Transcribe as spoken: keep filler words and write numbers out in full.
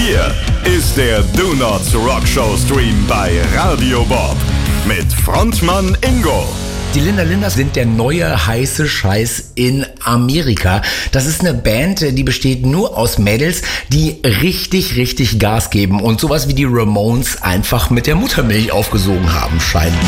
Hier ist der Do Nots Rock Show Stream bei Radio Bob mit Frontmann Ingo. Die Linda Linders sind der neue heiße Scheiß in Amerika. Das ist eine Band, die besteht nur aus Mädels, die richtig, richtig Gas geben und sowas wie die Ramones einfach mit der Muttermilch aufgesogen haben, scheint.